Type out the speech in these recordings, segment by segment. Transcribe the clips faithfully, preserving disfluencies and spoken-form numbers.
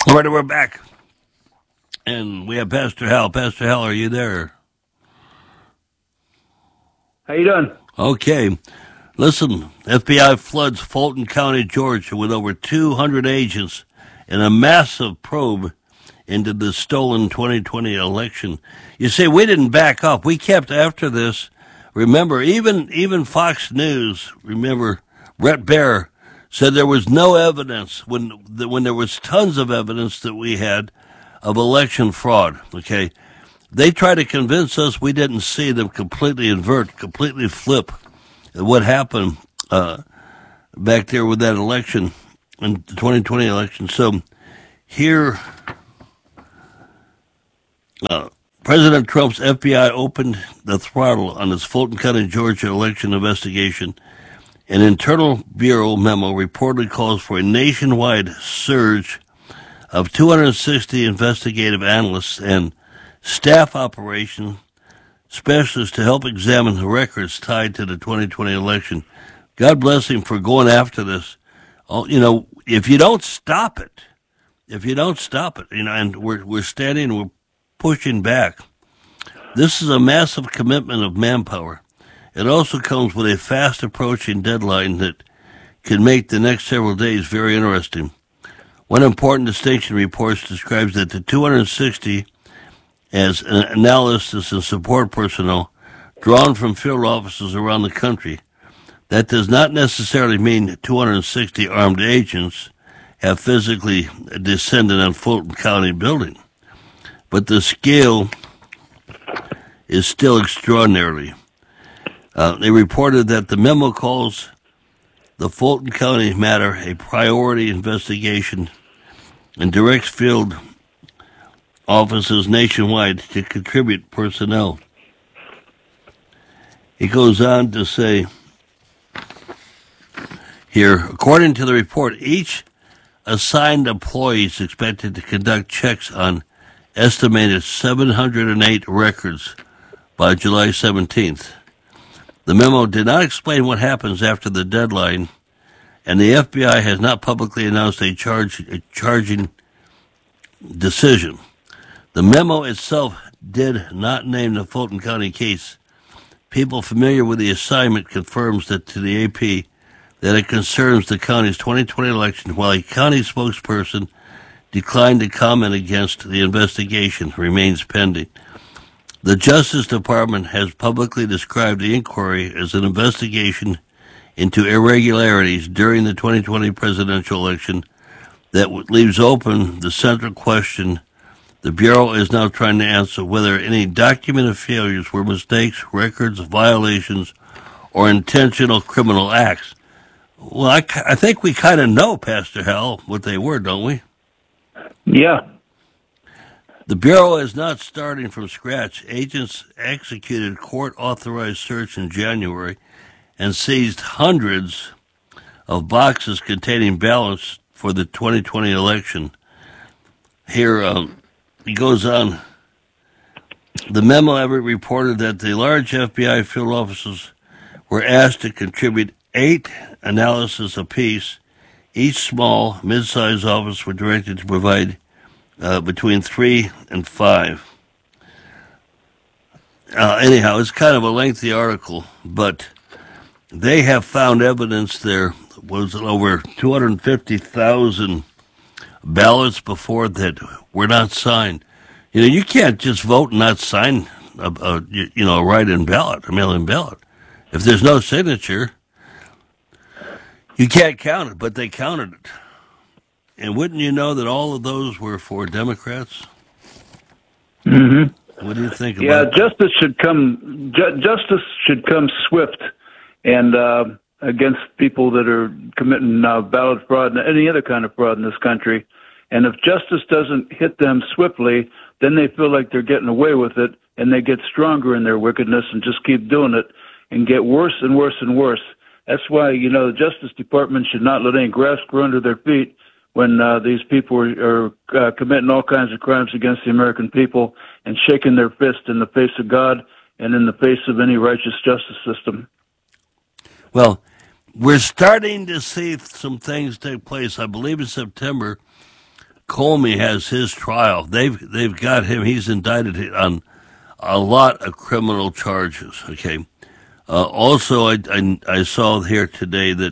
All right, we're back. And we have Pastor Hal. Pastor Hal, are you there? How you doing? Okay. Listen, F B I floods Fulton County, Georgia with over two hundred agents in a massive probe into the stolen twenty twenty election. You say we didn't back up. We kept after this. Remember, even even Fox News, remember, Brett Baer said there was no evidence when when there was tons of evidence that we had of election fraud, okay? They tried to convince us we didn't see them completely invert, completely flip what happened uh, back there with that election, in the twenty twenty election. So here, uh, President Trump's F B I opened the throttle on its Fulton County, Georgia election investigation. An internal bureau memo reportedly calls for a nationwide surge of two hundred sixty investigative analysts and staff operation specialists to help examine the records tied to the twenty twenty election. God bless him for going after this. Oh, you know, if you don't stop it, if you don't stop it, you know, and we're we're standing, we're pushing back. This is a massive commitment of manpower. It also comes with a fast approaching deadline that can make the next several days very interesting. One important distinction reports describes that the two hundred sixty as an analysis and support personnel drawn from field offices around the country. That does not necessarily mean two hundred sixty armed agents have physically descended on Fulton County building, but the scale is still extraordinary. Uh, they reported that the memo calls the Fulton County matter a priority investigation and directs field offices nationwide to contribute personnel. It goes on to say here, according to the report, each assigned employee is expected to conduct checks on estimated seven hundred eight records by July seventeenth. The memo did not explain what happens after the deadline, and the F B I has not publicly announced a charge a charging decision. The memo itself did not name the Fulton County case. People familiar with the assignment confirms that to the A P that it concerns the county's twenty twenty election, while a county spokesperson declined to comment against the investigation remains pending. The Justice Department has publicly described the inquiry as an investigation into irregularities during the twenty twenty presidential election that leaves open the central question the Bureau is now trying to answer: whether any documented failures were mistakes, records, violations, or intentional criminal acts. Well, I, I think we kind of know, Pastor Hal, what they were, don't we? Yeah. The Bureau is not starting from scratch. Agents executed court-authorized search in January and seized hundreds of boxes containing ballots for the twenty twenty election. Here, um, he goes on. The memo ever reported that the large F B I field offices were asked to contribute eight analyses apiece. Each small, mid-sized office were directed to provide uh, between three and five. Uh, anyhow, it's kind of a lengthy article, but they have found evidence there was over two hundred fifty thousand ballots before that were not signed. You know, you can't just vote and not sign a, a you know, a write-in ballot, a mail-in ballot. If there's no signature, you can't count it, but they counted it. And wouldn't you know that all of those were for Democrats? Mm-hmm. What do you think yeah, about Yeah, justice should come. Ju- justice should come swift, and uh, against people that are committing uh, ballot fraud and any other kind of fraud in this country. And if justice doesn't hit them swiftly, then they feel like they're getting away with it, and they get stronger in their wickedness and just keep doing it and get worse and worse and worse. That's why, you know, the Justice Department should not let any grass grow under their feet when uh, these people are, are uh, committing all kinds of crimes against the American people and shaking their fist in the face of God and in the face of any righteous justice system. Well, we're starting to see some things take place. I believe in September, Comey has his trial. They've they've got him. He's indicted on a lot of criminal charges. Okay. Uh, also, I, I I saw here today that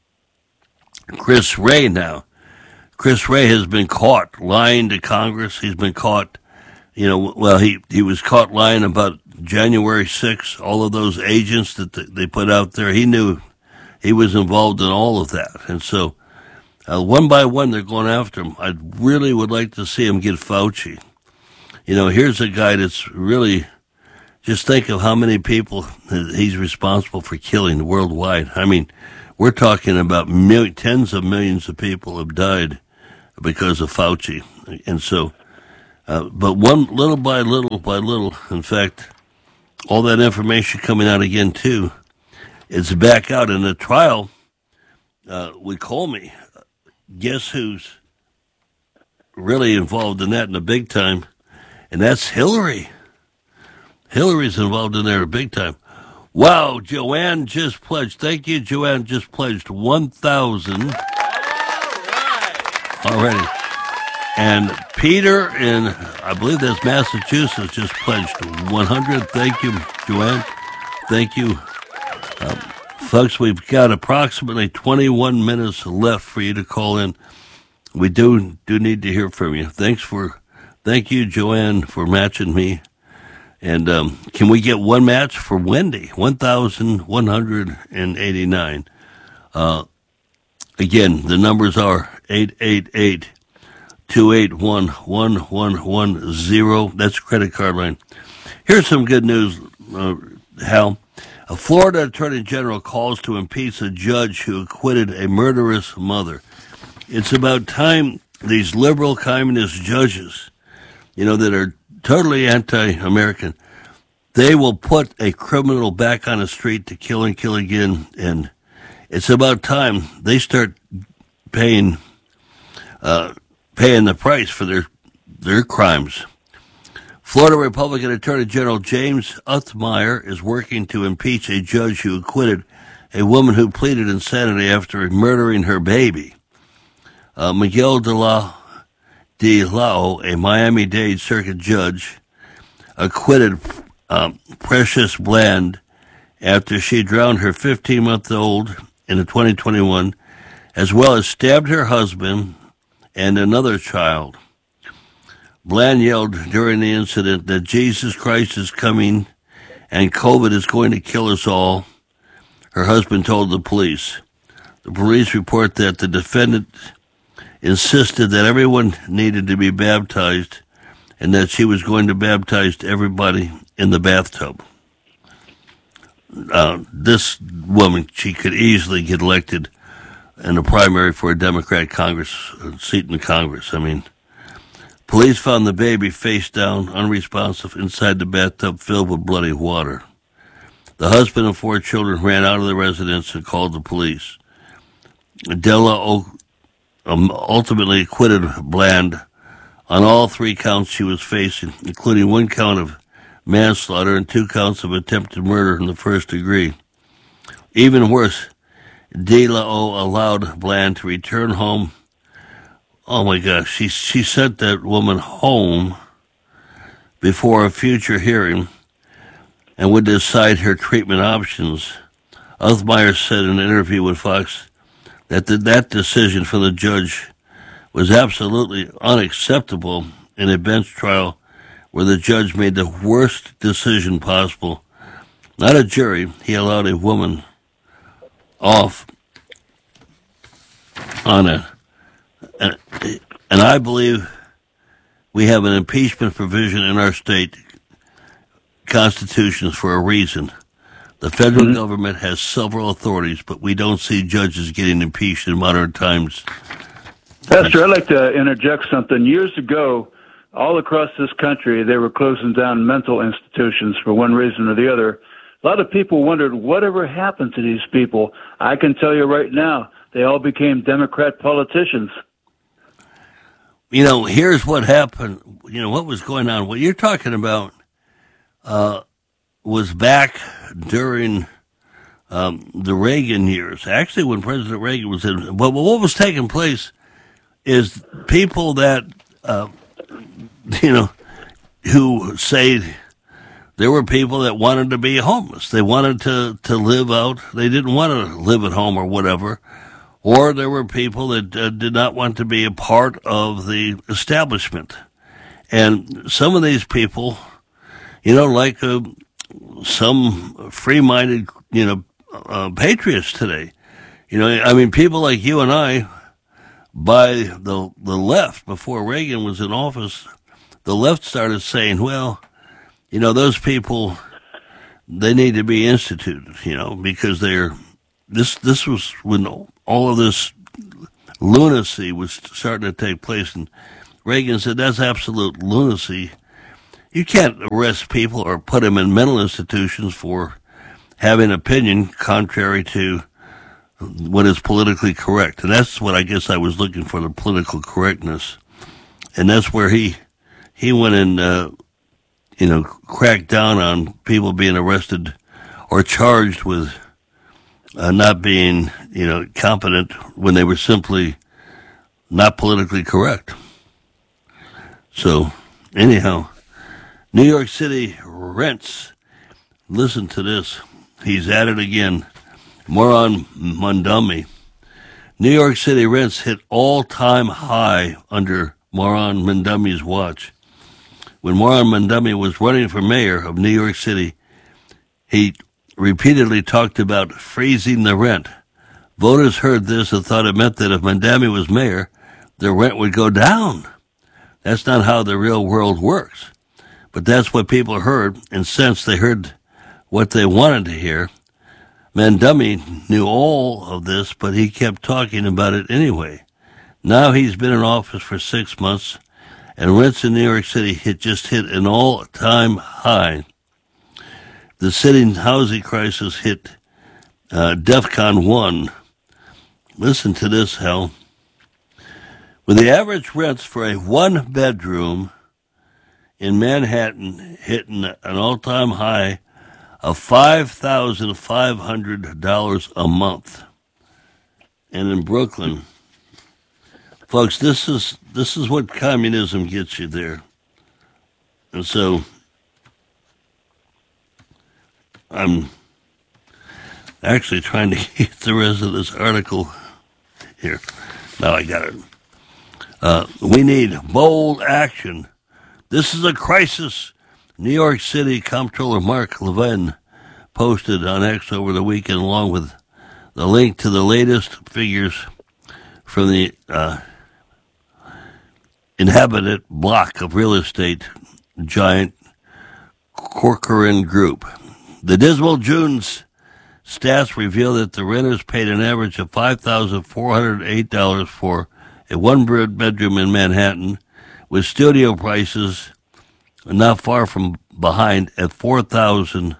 Chris Wray now, Chris Wray has been caught lying to Congress. He's been caught, you know, well he he was caught lying about January sixth. All of those agents that they put out there, he knew he was involved in all of that, and so. Uh, one by one, they're going after him. I really would like to see him get Fauci. You know, here's a guy that's really, just think of how many people he's responsible for killing worldwide. I mean, we're talking about mil- tens of millions of people have died because of Fauci. And so, uh, but one little by little by little, in fact, all that information coming out again, too, it's back out in the trial uh, with Comey. Guess who's really involved in that in the big time? And that's Hillary. Hillary's involved in there big time. Wow, Joanne just pledged. Thank you, Joanne just pledged one thousand right. already. And Peter in, I believe that's Massachusetts, just pledged one hundred. Thank you, Joanne. Thank you. Um, Folks, we've got approximately twenty-one minutes left for you to call in. We do do need to hear from you. Thanks for, thank you, Joanne, for matching me. And um, can we get one match for Wendy? one thousand one hundred eighty-nine. Uh, again, the numbers are eight eight eight, two eight one, one one one zero. That's credit card line. Here's some good news, uh, Hal. A Florida Attorney General calls to impeach a judge who acquitted a murderous mother. It's about time these liberal communist judges, you know, that are totally anti-American, they will put a criminal back on the street to kill and kill again. And it's about time they start paying, uh, paying the price for their, their crimes. Florida Republican Attorney General James Othmeyer is working to impeach a judge who acquitted a woman who pleaded insanity after murdering her baby. Uh, Miguel de la de Lao, a Miami-Dade circuit judge, acquitted um, Precious Bland after she drowned her fifteen-month-old in twenty twenty-one, as well as stabbed her husband and another child. Bland yelled during the incident that Jesus Christ is coming and COVID is going to kill us all, her husband told the police. The police report that the defendant insisted that everyone needed to be baptized and that she was going to baptize everybody in the bathtub. Uh, this woman, she could easily get elected in the primary for a Democrat Congress uh, seat in the Congress. I mean, police found the baby face down, unresponsive, inside the bathtub filled with bloody water. The husband and four children ran out of the residence and called the police. Della um, ultimately acquitted Bland on all three counts she was facing, including one count of manslaughter and two counts of attempted murder in the first degree. Even worse, De La O allowed Bland to return home. Oh my gosh, she she sent that woman home before a future hearing and would decide her treatment options. Othmeyer said in an interview with Fox that the, that decision from the judge was absolutely unacceptable in a bench trial where the judge made the worst decision possible. Not a jury, he allowed a woman off on a, and, and I believe we have an impeachment provision in our state constitutions for a reason. The federal mm-hmm. government has several authorities, but we don't see judges getting impeached in modern times. Pastor, I'd like to interject something. Years ago, all across this country, they were closing down mental institutions for one reason or the other. A lot of people wondered, whatever happened to these people? I can tell you right now, they all became Democrat politicians. You know, here's what happened. You know, what was going on. What you're talking about uh, was back during um, the Reagan years. Actually, when President Reagan was in, but what was taking place is people that, uh, you know, who say there were people that wanted to be homeless. They wanted to, to live out. They didn't want to live at home or whatever. Or there were people that uh, did not want to be a part of the establishment. And some of these people, you know, like uh, some free-minded, you know, uh, patriots today, you know, I mean, people like you and I, by the the left, before Reagan was in office, the left started saying, well, you know, those people, they need to be instituted, you know, because they're, this, this was when all of this lunacy was starting to take place. And Reagan said, that's absolute lunacy. You can't arrest people or put them in mental institutions for having an opinion contrary to what is politically correct. And that's what I guess I was looking for, the political correctness. And that's where he, he went and, uh, you know, cracked down on people being arrested or charged with uh, not being, you know, competent when they were simply not politically correct. So, anyhow, New York City rents. Listen to this. He's at it again. Moron Mondumi. New York City rents hit all-time high under Moron Mondumi's watch. When Moron Mondumi was running for mayor of New York City, he repeatedly talked about freezing the rent. Voters heard this and thought it meant that if Mondumi was mayor, the rent would go down. That's not how the real world works. But that's what people heard, and since they heard what they wanted to hear, Mondumi knew all of this, but he kept talking about it anyway. Now he's been in office for six months, and rents in New York City hit just hit an all-time high. The city's housing crisis hit uh, DEFCON one. Listen to this, Hal. With the average rents for a one-bedroom in Manhattan hitting an all-time high of five thousand five hundred dollars a month. And in Brooklyn, folks, this is this is what communism gets you there. And so I'm actually trying to get the rest of this article here. Now I got it. Uh, we need bold action. This is a crisis. New York City Comptroller Mark Levin posted on X over the weekend, along with the link to the latest figures from the uh, inhabited block of real estate giant Corcoran Group. The dismal June's stats reveal that the renters paid an average of five thousand four hundred eight dollars for a one-bedroom in Manhattan, with studio prices not far from behind at four thousand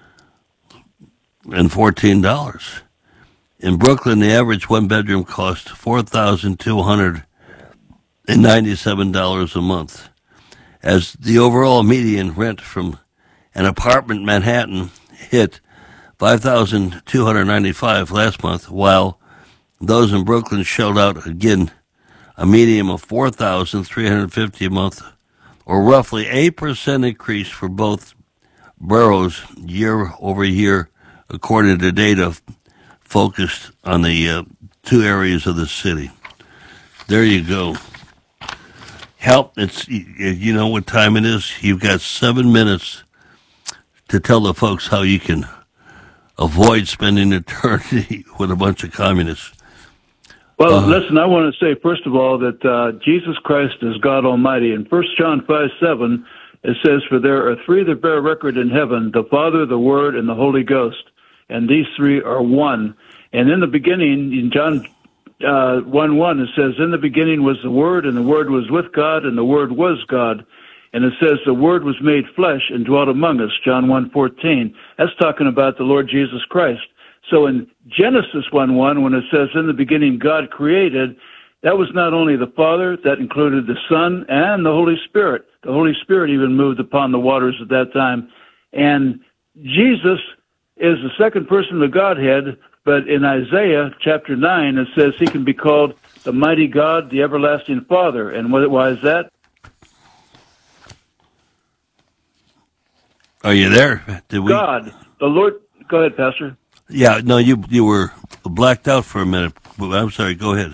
fourteen dollars. In Brooklyn, the average one-bedroom cost four thousand two hundred ninety-seven dollars a month, as the overall median rent from an apartment in Manhattan hit five thousand two hundred ninety-five dollars last month, while those in Brooklyn shelled out again a median of four thousand three hundred fifty dollars a month, or roughly eight percent increase for both boroughs year over year, according to data focused on the uh, two areas of the city. There you go. Help, it's, you know what time it is? You've got seven minutes to tell the folks how you can avoid spending eternity with a bunch of communists. Well, uh, listen, I want to say, first of all, that uh, Jesus Christ is God Almighty. In First John five seven, it says, "For there are three that bear record in heaven, the Father, the Word, and the Holy Ghost. And these three are one." And in the beginning, in John uh, one one, it says, "In the beginning was the Word, and the Word was with God, and the Word was God." And it says, "The Word was made flesh and dwelt among us," John one fourteen. That's talking about the Lord Jesus Christ. So in Genesis one one, when it says, "In the beginning God created," that was not only the Father, that included the Son and the Holy Spirit. The Holy Spirit even moved upon the waters at that time. And Jesus is the second person of the Godhead, but in Isaiah chapter nine, it says he can be called the mighty God, the everlasting Father. And what, why is that? Are you there? Did we? God, the Lord. Go ahead, Pastor. Yeah, no, you you were blacked out for a minute. I'm sorry. Go ahead.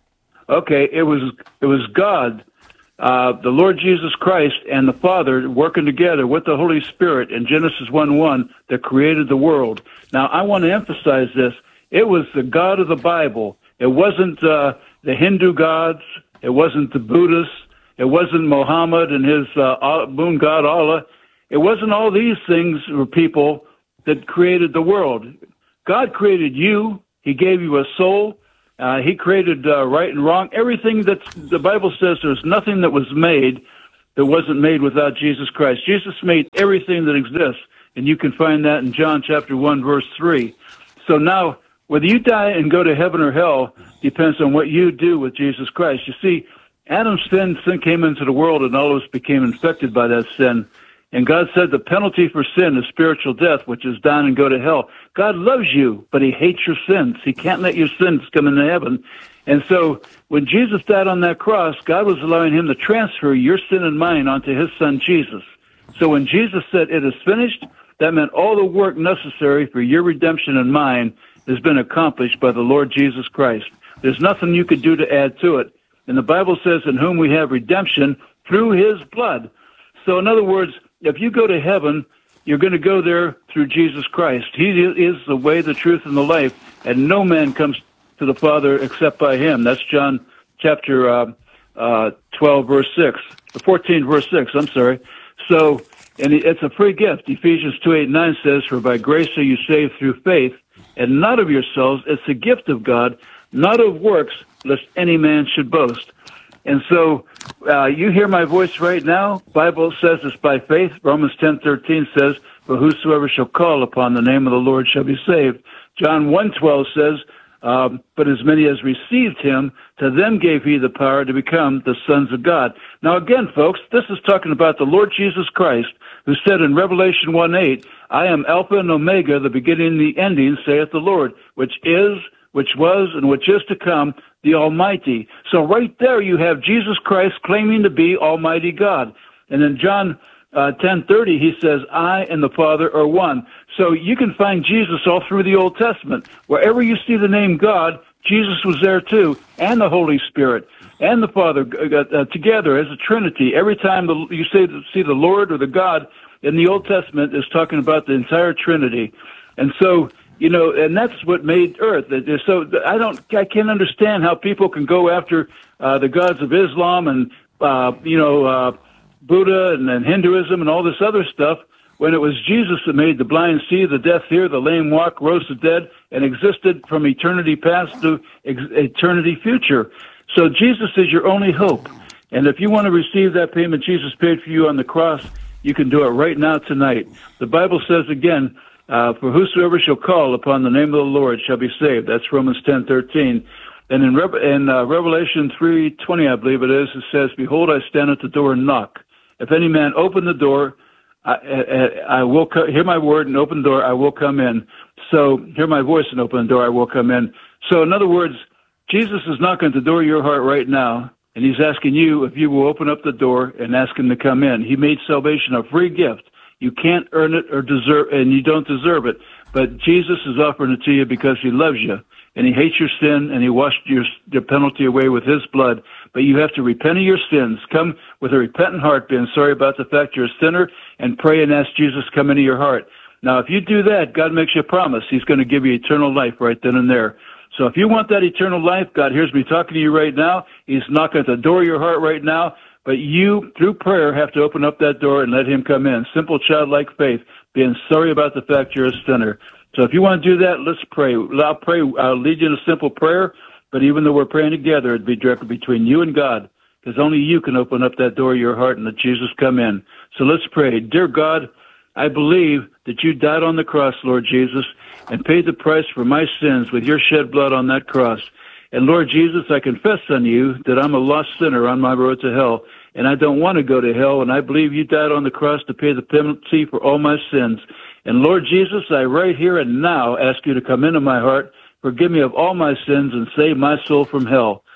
Okay, it was it was God, uh, the Lord Jesus Christ, and the Father working together with the Holy Spirit in Genesis one one that created the world. Now, I want to emphasize this. It was the God of the Bible. It wasn't uh, the Hindu gods. It wasn't the Buddhists. It wasn't Muhammad and his uh, moon god Allah. It wasn't all these things or people that created the world. God created you. He gave you a soul. Uh, he created uh, right and wrong. Everything that the Bible says, there's nothing that was made that wasn't made without Jesus Christ. Jesus made everything that exists, and you can find that in John chapter one, verse three. So now, whether you die and go to heaven or hell depends on what you do with Jesus Christ. You see, Adam's sin, sin came into the world, and all of us became infected by that sin. And God said the penalty for sin is spiritual death, which is down and go to hell. God loves you, but he hates your sins. He can't let your sins come into heaven. And so when Jesus died on that cross, God was allowing him to transfer your sin and mine onto his son, Jesus. So when Jesus said it is finished, that meant all the work necessary for your redemption and mine has been accomplished by the Lord Jesus Christ. There's nothing you could do to add to it. And the Bible says, in whom we have redemption through his blood. So in other words, if you go to heaven, you're going to go there through Jesus Christ. He is the way, the truth, and the life, and no man comes to the Father except by him. That's John chapter uh, uh, twelve, verse six, fourteen, verse six, I'm sorry. So, and it's a free gift. Ephesians two, eight, nine says, for by grace are you saved through faith, and not of yourselves. It's a gift of God, not of works, lest any man should boast. And so uh, you hear my voice right now. Bible says it's by faith. Romans ten thirteen says, for whosoever shall call upon the name of the Lord shall be saved. John one twelve says, um, but as many as received him, to them gave he the power to become the sons of God. Now again, folks, this is talking about the Lord Jesus Christ, who said in Revelation one eight, I am Alpha and Omega, the beginning and the ending, saith the Lord, which is, which was, and which is to come, the Almighty. So right there you have Jesus Christ claiming to be Almighty God. And in John uh, ten thirty, he says, I and the Father are one. So you can find Jesus all through the Old Testament. Wherever you see the name God, Jesus was there too, and the Holy Spirit, and the Father uh, uh, together as a Trinity. Every time the, you say, see the Lord or the God in the Old Testament is talking about the entire Trinity. And so, you know, and that's what made Earth. So I don't, I can't understand how people can go after uh, the gods of Islam and, uh, you know, uh, Buddha and, and Hinduism and all this other stuff when it was Jesus that made the blind see, the deaf hear, the lame walk, rose the dead, and existed from eternity past to ex- eternity future. So Jesus is your only hope. And if you want to receive that payment Jesus paid for you on the cross, you can do it right now tonight. The Bible says again, Uh, for whosoever shall call upon the name of the Lord shall be saved. That's Romans ten thirteen. And in, Re- in uh, Revelation three twenty, I believe it is, it says, behold, I stand at the door and knock. If any man open the door, I, I, I will co- hear my word and open the door, I will come in. So hear my voice and open the door, I will come in. So in other words, Jesus is knocking at the door of your heart right now, and he's asking you if you will open up the door and ask him to come in. He made salvation a free gift. You can't earn it or deserve, and you don't deserve it. But Jesus is offering it to you because he loves you, and he hates your sin, and he washed your, your penalty away with his blood. But you have to repent of your sins. Come with a repentant heart, being sorry about the fact you're a sinner, and pray and ask Jesus to come into your heart. Now, if you do that, God makes you a promise. He's going to give you eternal life right then and there. So if you want that eternal life, God hears me talking to you right now. He's knocking at the door of your heart right now. But you, through prayer, have to open up that door and let him come in. Simple childlike faith, being sorry about the fact you're a sinner. So if you want to do that, let's pray. I'll pray. I'll lead you in a simple prayer, but even though we're praying together, it'd be directly between you and God, because only you can open up that door of your heart and let Jesus come in. So let's pray. Dear God, I believe that you died on the cross, Lord Jesus, and paid the price for my sins with your shed blood on that cross. And Lord Jesus, I confess on you that I'm a lost sinner on my road to hell, and I don't want to go to hell, and I believe you died on the cross to pay the penalty for all my sins. And Lord Jesus, I right here and now ask you to come into my heart, forgive me of all my sins, and save my soul from hell.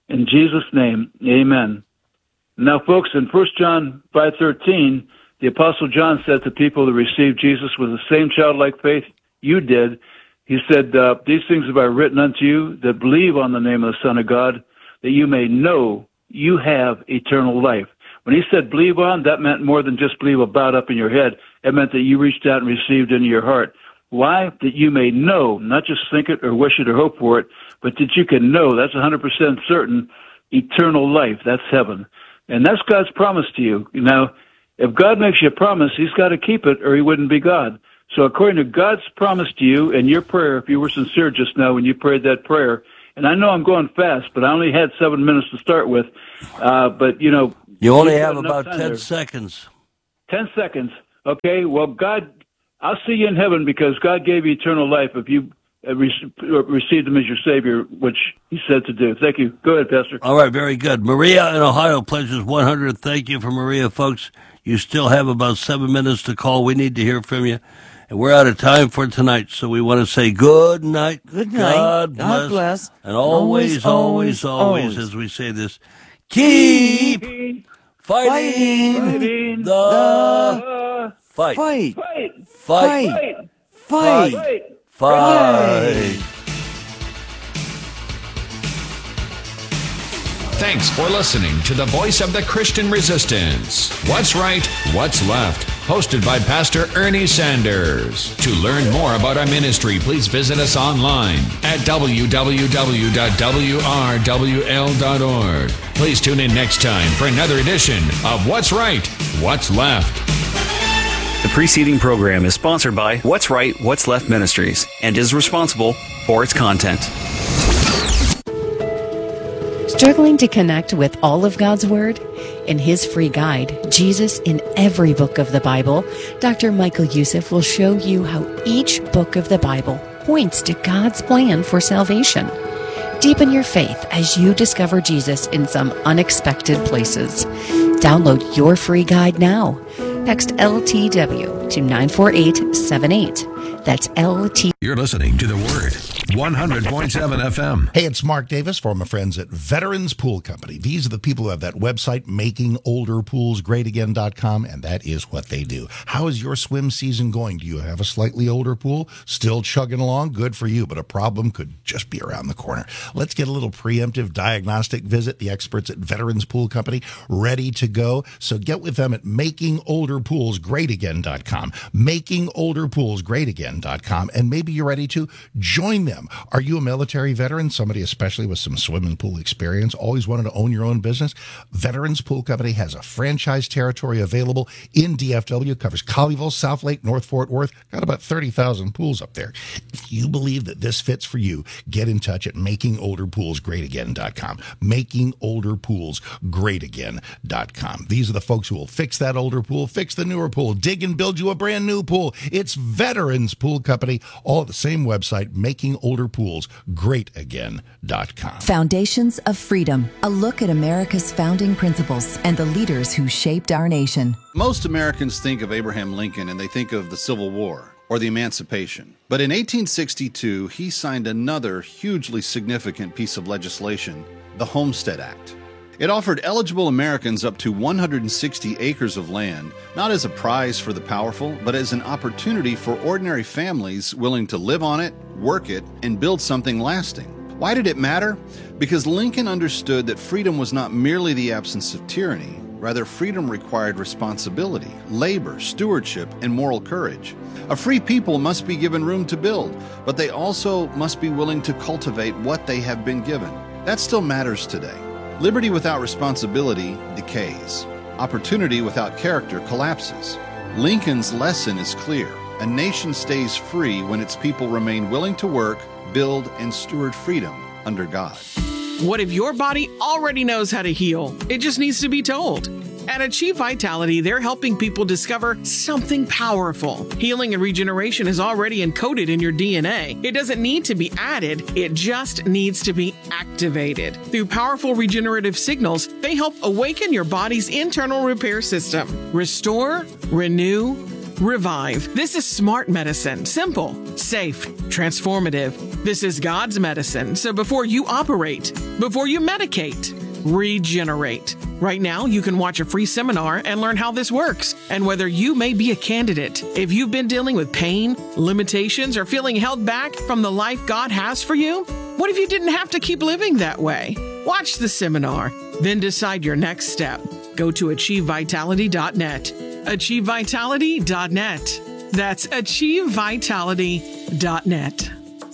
In Jesus' name, amen. Now, folks, in First John five thirteen, the Apostle John said to people that received Jesus with the same childlike faith you did, he said, uh, these things have I written unto you that believe on the name of the Son of God, that you may know you have eternal life. When he said believe on, that meant more than just believe about up in your head. It meant that you reached out and received into your heart. Why? That you may know, not just think it or wish it or hope for it, but that you can know, that's one hundred percent certain, eternal life. That's heaven. And that's God's promise to you. Now, if God makes you a promise, he's got to keep it or he wouldn't be God. So according to God's promise to you and your prayer, if you were sincere just now when you prayed that prayer, and I know I'm going fast, but I only had seven minutes to start with, uh, but, you know. You only have about ten there. seconds. Ten seconds. Okay, well, God, I'll see you in heaven because God gave you eternal life if you received him as your Savior, which he said to do. Thank you. Go ahead, Pastor. All right, very good. Maria in Ohio pledges one hundred. Thank you for Maria, folks. You still have about seven minutes to call. We need to hear from you. And we're out of time for tonight, so we want to say good night. Good night. God bless. God bless. And always, always, always, always, as we say this, keep fighting, fighting the fight. Fight. Fight. Fight. Fight. Fight. Fight. Thanks for listening to the Voice of the Christian Resistance. What's Right, What's Left? Hosted by Pastor Ernie Sanders. To learn more about our ministry, please visit us online at w w w dot w r w l dot org. Please tune in next time for another edition of What's Right, What's Left. The preceding program is sponsored by What's Right, What's Left Ministries and is responsible for its content. Struggling to connect with all of God's Word? In his free guide, Jesus in Every Book of the Bible, Doctor Michael Youssef will show you how each book of the Bible points to God's plan for salvation. Deepen your faith as you discover Jesus in some unexpected places. Download your free guide now. Text L T W to nine four eight seven eight. That's L T. You're listening to The Word, one hundred point seven F M. Hey, it's Mark Davis from my friends at Veterans Pool Company. These are the people who have that website, making older pools great again dot com, and that is what they do. How is your swim season going? Do you have a slightly older pool? Still chugging along? Good for you, but a problem could just be around the corner. Let's get a little preemptive diagnostic visit. The experts at Veterans Pool Company ready to go. So get with them at making older pools great again dot com. making older pools great again dot com, and maybe you're ready to join them. Are you a military veteran, somebody especially with some swimming pool experience, always wanted to own your own business? Veterans Pool Company has a franchise territory available in D F W, covers Colleyville, South Lake, North Fort Worth, got about thirty thousand pools up there. If you believe that this fits for you, get in touch at making older pools great again dot com. making older pools great again dot com. These are the folks who will fix that older pool, fix the newer pool, dig and build you a brand new pool. It's Veterans Pool Company, all at the same website, making older pools great again dot com. Foundations of Freedom, a look at America's founding principles and the leaders who shaped our nation. Most Americans think of Abraham Lincoln and they think of the Civil War or the Emancipation. But in eighteen sixty-two, he signed another hugely significant piece of legislation, the Homestead Act. It offered eligible Americans up to one hundred sixty acres of land, not as a prize for the powerful, but as an opportunity for ordinary families willing to live on it, work it, and build something lasting. Why did it matter? Because Lincoln understood that freedom was not merely the absence of tyranny. Rather, freedom required responsibility, labor, stewardship, and moral courage. A free people must be given room to build, but they also must be willing to cultivate what they have been given. That still matters today. Liberty without responsibility decays. Opportunity without character collapses. Lincoln's lesson is clear. A nation stays free when its people remain willing to work, build, and steward freedom under God. What if your body already knows how to heal? It just needs to be told. At Achieve Vitality, they're helping people discover something powerful. Healing and regeneration is already encoded in your D N A. It doesn't need to be added, it just needs to be activated. Through powerful regenerative signals, they help awaken your body's internal repair system. Restore, renew, Revive. This is smart medicine. Simple, safe, transformative. This is God's medicine. So before you operate, before you medicate, regenerate. Right now, you can watch a free seminar and learn how this works and whether you may be a candidate. If you've been dealing with pain, limitations, or feeling held back from the life God has for you, what if you didn't have to keep living that way? Watch the seminar, then decide your next step. Go to achieve vitality dot net. achieve vitality dot net. That's achieve vitality dot net.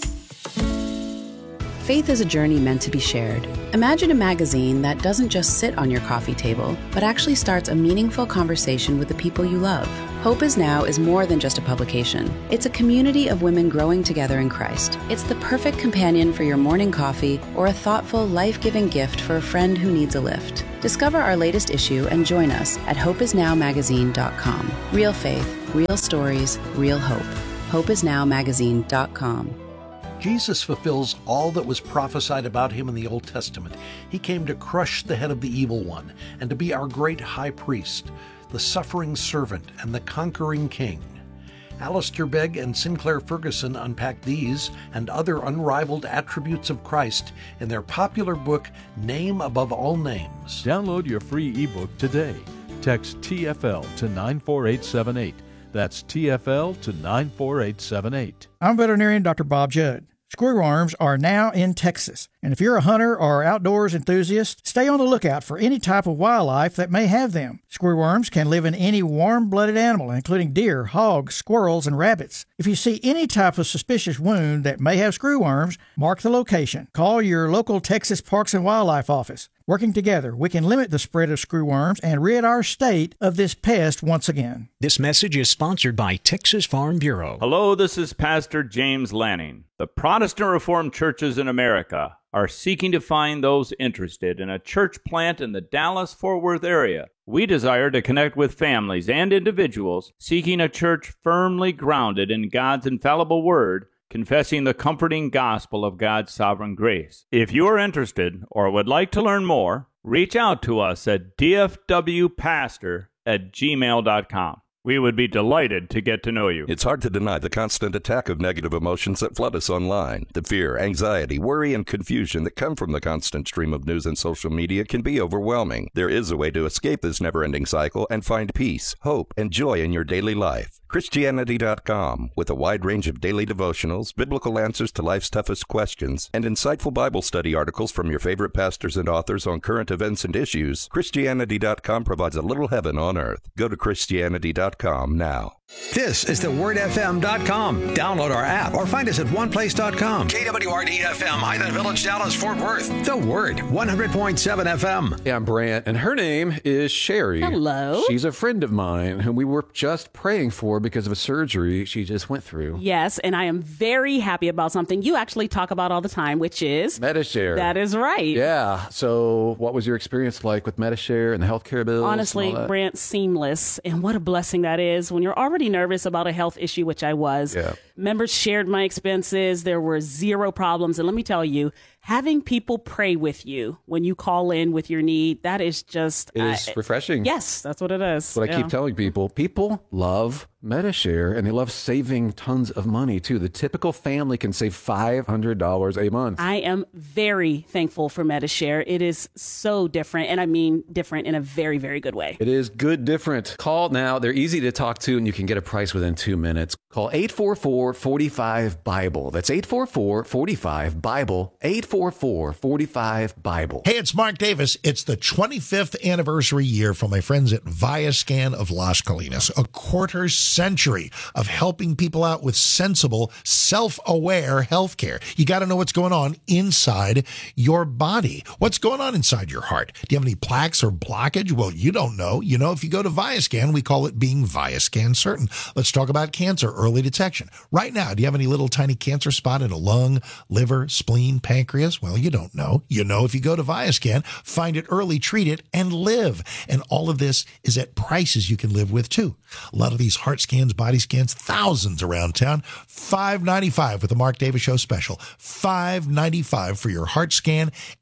Faith is a journey meant to be shared. Imagine a magazine that doesn't just sit on your coffee table, but actually starts a meaningful conversation with the people you love. Hope Is Now is more than just a publication. It's a community of women growing together in Christ. It's the perfect companion for your morning coffee or a thoughtful, life-giving gift for a friend who needs a lift. Discover our latest issue and join us at hope is now magazine dot com. Real faith, real stories, real hope. hope is now magazine dot com. Jesus fulfills all that was prophesied about him in the Old Testament. He came to crush the head of the evil one and to be our great high priest, the suffering servant and the conquering king. Alistair Begg and Sinclair Ferguson unpack these and other unrivaled attributes of Christ in their popular book, Name Above All Names. Download your free ebook today. Text T F L to nine four eight seven eight. That's T F L to nine four eight seven eight. I'm veterinarian Doctor Bob Judd. Screwworms are now in Texas, and if you're a hunter or outdoors enthusiast, stay on the lookout for any type of wildlife that may have them. Screwworms can live in any warm-blooded animal, including deer, hogs, squirrels, and rabbits. If you see any type of suspicious wound that may have screwworms, mark the location. Call your local Texas Parks and Wildlife office. Working together, we can limit the spread of screwworms and rid our state of this pest once again. This message is sponsored by Texas Farm Bureau. Hello, this is Pastor James Lanning. The Protestant Reformed churches in America are seeking to find those interested in a church plant in the Dallas-Fort Worth area. We desire to connect with families and individuals seeking a church firmly grounded in God's infallible word, confessing the comforting gospel of God's sovereign grace. If you are interested or would like to learn more, reach out to us at d f w pastor at gmail dot com. We would be delighted to get to know you. It's hard to deny the constant attack of negative emotions that flood us online. The fear, anxiety, worry, and confusion that come from the constant stream of news and social media can be overwhelming. There is a way to escape this never-ending cycle and find peace, hope, and joy in your daily life. Christianity dot com, with a wide range of daily devotionals, biblical answers to life's toughest questions, and insightful Bible study articles from your favorite pastors and authors on current events and issues, Christianity dot com provides a little heaven on earth. Go to Christianity dot com now. This is the word f m dot com. Download our app or find us at one place dot com. K W R D F M, Highland Village, Dallas, Fort Worth. The Word, one hundred point seven F M. Yeah, I'm Brant, and her name is Sherry. Hello. She's a friend of mine whom we were just praying for because of a surgery she just went through. Yes, and I am very happy about something you actually talk about all the time, which is Medi-Share. That is right. Yeah. So what was your experience like with Medi-Share and the healthcare bills? Honestly, Brant, seamless. And what a blessing that is when you're already nervous about a health issue, which I was. Yeah. Members shared my expenses. There were zero problems. And let me tell you, having people pray with you when you call in with your need, that is just... It is uh, refreshing. Yes, that's what it is. That's what yeah. I keep telling people. People love Medi-Share, and they love saving tons of money, too. The typical family can save five hundred dollars a month. I am very thankful for Medi-Share. It is so different, and I mean different in a very, very good way. It is good different. Call now. They're easy to talk to, and you can get a price within two minutes. Call eight four four, four five, Bible. That's eight four four, four five, Bible. eight four four, four five, Bible. Hey, it's Mark Davis. It's the twenty-fifth anniversary year from my friends at Viascan of Las Colinas. A quarter century of helping people out with sensible, self-aware healthcare. You got to know what's going on inside your body. What's going on inside your heart? Do you have any plaques or blockage? Well, you don't know. You know, if you go to Viascan, we call it being Viascan certain. Let's talk about cancer, early detection. Right now, do you have any little tiny cancer spot in a lung, liver, spleen, pancreas? Well, you don't know. You know if you go to Viascan, find it early, treat it, and live. And all of this is at prices you can live with, too. A lot of these heart scans, body scans, thousands around town. five ninety-five with the Mark Davis Show special. five ninety-five for your heart scan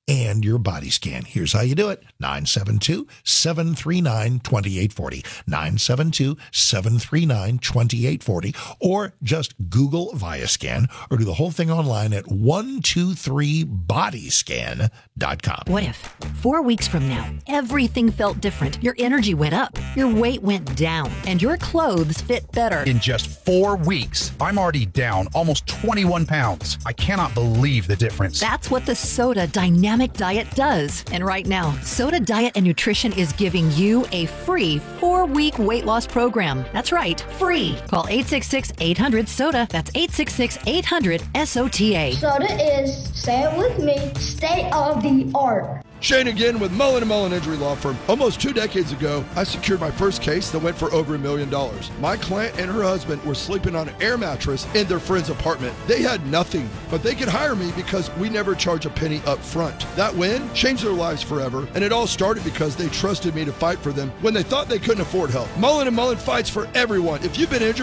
and your body scan. Here's how you do it. nine seven two, seven three nine, two eight four zero. nine seven two, seven three nine, two eight four zero. Or just Google ViaScan or do the whole thing online at one two three body scan dot com. What if four weeks from now, everything felt different? Your energy went up, your weight went down, and your clothes fit better. In just four weeks, I'm already down almost twenty-one pounds. I cannot believe the difference. That's what the Soda Dynamic Diet does. And right now, Soda Diet and Nutrition is giving you a free four-week weight loss program. That's right, free. Call eight six six, eight hundred, SODA. That's eight six six, eight hundred, S O T A. Soda is, say it with me, state of the art. Shane again with Mullen and Mullen Injury Law Firm. Almost two decades ago, I secured my first case that went for over a million dollars. My client and her husband were sleeping on an air mattress in their friend's apartment. They had nothing, but they could hire me because we never charge a penny up front. That win changed their lives forever, and it all started because they trusted me to fight for them when they thought they couldn't afford help. Mullen and Mullen fights for everyone. If you've been injured,